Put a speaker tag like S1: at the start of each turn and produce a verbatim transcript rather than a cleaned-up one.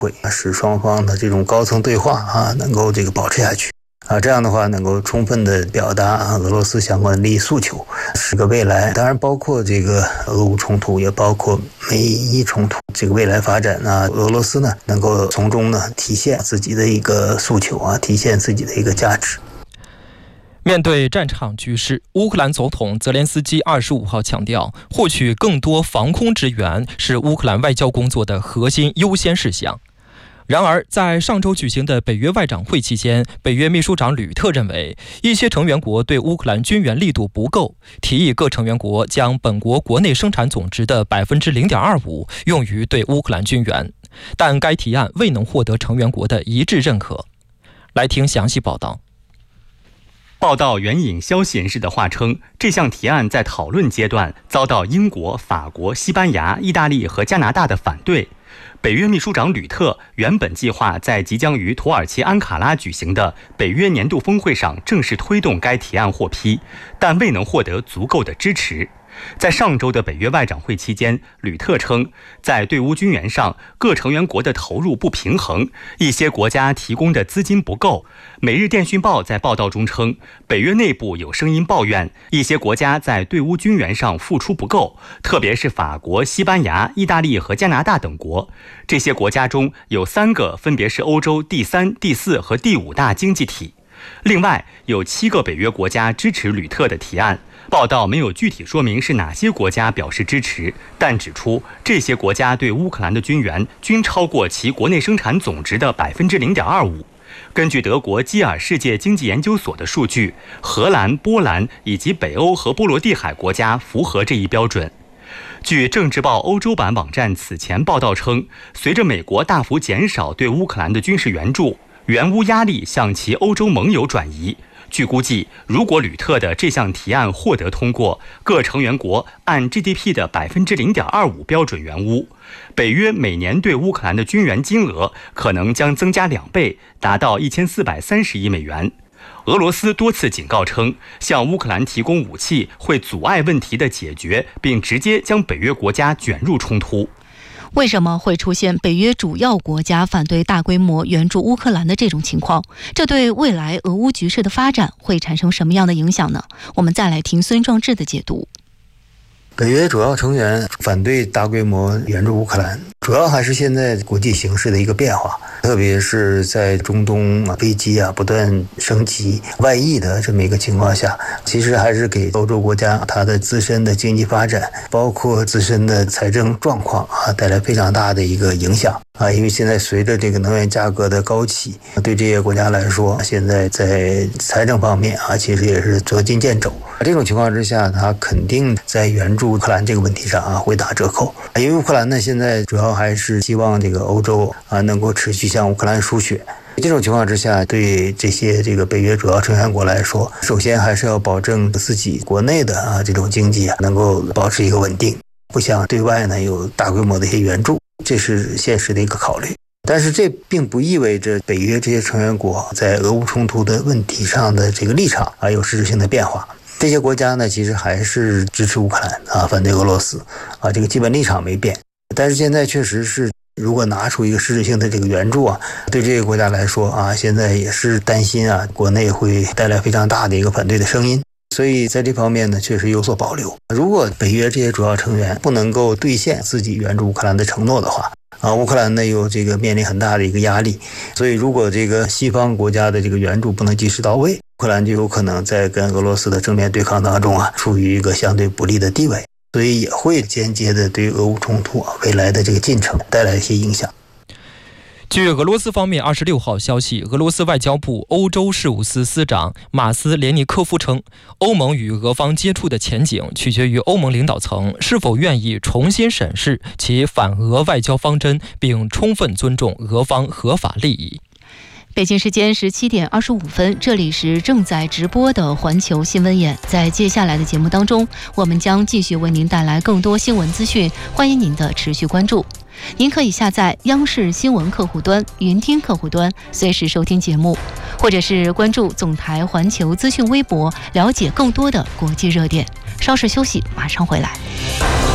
S1: 会使双方的这种高层对话啊能够这个保持下去啊，这样的话能够充分的表达啊俄罗斯相关的利益诉求，使个未来，当然包括这个俄乌冲突，也包括美伊冲突这个未来发展呢，俄罗斯呢能够从中呢体现自己的一个诉求啊，体现自己的一个价值。
S2: 面对战场局势，乌克兰总统泽连斯基二十五号强调，获取更多防空支援是乌克兰外交工作的核心优先事项。然而，在上周举行的北约外长会期间，北约秘书长吕特认为，一些成员国对乌克兰军援力度不够，提议各成员国将本国国内生产总值的 百分之零点二五 用于对乌克兰军援，但该提案未能获得成员国的一致认可。来听详细报道。
S3: 报道援引消息人士的话称，这项提案在讨论阶段遭到英国、法国、西班牙、意大利和加拿大的反对。北约秘书长吕特原本计划在即将于土耳其安卡拉举行的北约年度峰会上正式推动该提案获批，但未能获得足够的支持。在上周的北约外长会期间，吕特称，在对乌军援上，各成员国的投入不平衡，一些国家提供的资金不够。每日电讯报在报道中称，北约内部有声音抱怨，一些国家在对乌军援上付出不够，特别是法国、西班牙、意大利和加拿大等国。这些国家中有三个分别是欧洲第三、第四和第五大经济体。另外，有七个北约国家支持吕特的提案。报道没有具体说明是哪些国家表示支持，但指出这些国家对乌克兰的军援均超过其国内生产总值的 百分之零点二五。根据德国基尔世界经济研究所的数据，荷兰、波兰以及北欧和波罗的海国家符合这一标准。据政治报欧洲版网站此前报道称，随着美国大幅减少对乌克兰的军事援助，援乌压力向其欧洲盟友转移。据估计，如果吕特的这项提案获得通过，各成员国按 G D P 的 百分之零点二五 标准援乌，北约每年对乌克兰的军援金额可能将增加两倍，达到一千四百三十亿美元。俄罗斯多次警告称，向乌克兰提供武器会阻碍问题的解决，并直接将北约国家卷入冲突。
S4: 为什么会出现北约主要国家反对大规模援助乌克兰的这种情况？这对未来俄乌局势的发展会产生什么样的影响呢？我们再来听孙壮志的解读。
S1: 北约主要成员反对大规模援助乌克兰，主要还是现在国际形势的一个变化，特别是在中东危机啊不断升级、外溢的这么一个情况下，其实还是给欧洲国家它的自身的经济发展，包括自身的财政状况啊，带来非常大的一个影响啊。因为现在随着这个能源价格的高企，对这些国家来说，现在在财政方面啊，其实也是捉襟见肘。这种情况之下，它肯定在援助乌克兰这个问题上啊会打折扣，因为乌克兰呢现在主要还是希望这个欧洲啊能够持续向乌克兰输血。这种情况之下，对这些这个北约主要成员国来说，首先还是要保证自己国内的啊这种经济啊能够保持一个稳定，不想对外呢有大规模的一些援助，这是现实的一个考虑。但是这并不意味着北约这些成员国在俄乌冲突的问题上的这个立场啊有实质性的变化。这些国家呢，其实还是支持乌克兰啊，反对俄罗斯啊，这个基本立场没变。但是现在确实是，如果拿出一个实质性的这个援助啊，对这些国家来说啊，现在也是担心啊，国内会带来非常大的一个反对的声音。所以在这方面呢，确实有所保留。如果北约这些主要成员不能够兑现自己援助乌克兰的承诺的话，啊，乌克兰呢有这个面临很大的一个压力。所以如果这个西方国家的这个援助不能及时到位，乌克兰就有可能在跟俄罗斯的正面对抗当中啊，处于一个相对不利的地位，所以也会间接的对俄乌冲突啊未来的这个进程带来一些影响。
S2: 据俄罗斯方面二十六号消息，俄罗斯外交部欧洲事务司司长马斯连尼科夫称，欧盟与俄方接触的前景取决于欧盟领导层是否愿意重新审视其反俄外交方针，并充分尊重俄方合法利益。
S4: 北京时间十七点二十五分，这里是正在直播的环球新闻眼。在接下来的节目当中，我们将继续为您带来更多新闻资讯，欢迎您的持续关注。您可以下载央视新闻客户端、云听客户端，随时收听节目，或者是关注总台环球资讯微博，了解更多的国际热点。稍事休息，马上回来。